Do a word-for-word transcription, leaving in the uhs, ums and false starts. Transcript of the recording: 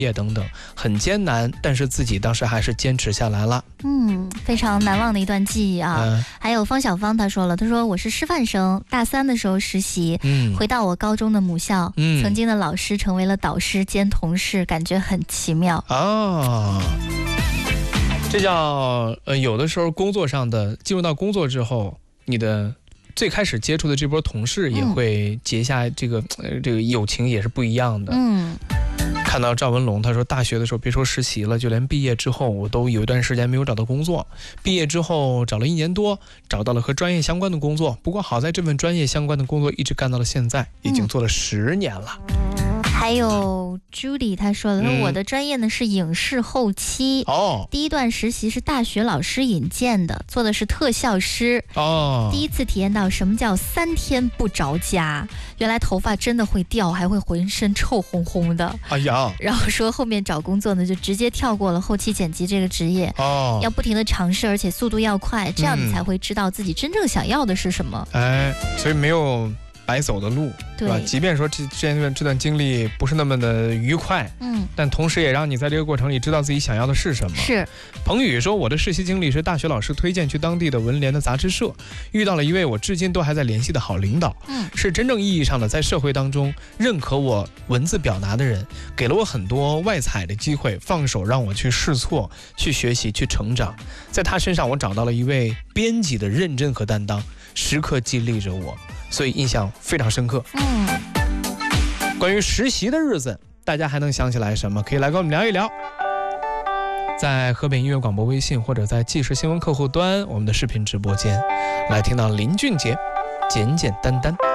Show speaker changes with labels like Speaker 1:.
Speaker 1: 业等等，很艰难，但是自己当时还是坚持下来了。
Speaker 2: 嗯，非常难忘的一段记忆啊。嗯、还有方小芳，她说了，她说我是师范生，大三的时候实习，嗯，回到我高中的母校，嗯，曾经的老师成为了导师兼同事，感觉很奇妙
Speaker 1: 啊。这叫呃，有的时候工作上的进入到工作之后，你的最开始接触的这波同事也会结下这个、嗯呃、这个友情也是不一样的。嗯。看到赵文龙，他说大学的时候别说实习了，就连毕业之后我都有一段时间没有找到工作。毕业之后找了一年多，找到了和专业相关的工作，不过好在这份专业相关的工作一直干到了现在，已经做了十年了。
Speaker 2: 嗯、还有 Judy 他说了、嗯、我的专业呢是影视后期哦，第一段实习是大学老师引荐的，做的是特效师哦，第一次体验到什么叫三天不着家，原来头发真的会掉，还会浑身臭烘烘的。哎呀，然后说后面找工作呢就直接跳过了后期剪辑这个职业哦，要不停的尝试，而且速度要快，这样你才会知道自己真正想要的是什么。
Speaker 1: 哎，所以没有白走的路，对吧？即便说这这段这段经历不是那么的愉快，嗯，但同时也让你在这个过程里知道自己想要的是什么。
Speaker 2: 是，
Speaker 1: 彭宇说，我的实习经历是大学老师推荐去当地的文联的杂志社，遇到了一位我至今都还在联系的好领导，嗯，是真正意义上的在社会当中认可我文字表达的人，给了我很多外采的机会，放手让我去试错、去学习、去成长。在他身上，我找到了一位编辑的认真和担当，时刻激励着我。所以印象非常深刻。嗯，关于实习的日子，大家还能想起来什么？可以来跟我们聊一聊。在河北音乐广播微信或者在纪实新闻客户端我们的视频直播间，来听到林俊杰简简单单。